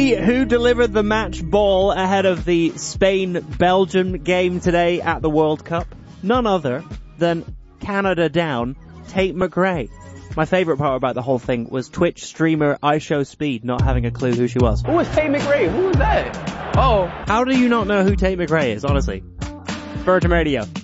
See who delivered the match ball ahead of the Spain-Belgium game today at the World Cup. None other than Canada down, Tate McRae. My favourite part about the whole thing was Twitch streamer iShowSpeed not having a clue who she was. Who is Tate McRae? Who is that? Oh. How do you not know who Tate McRae is, honestly? Virgin Radio.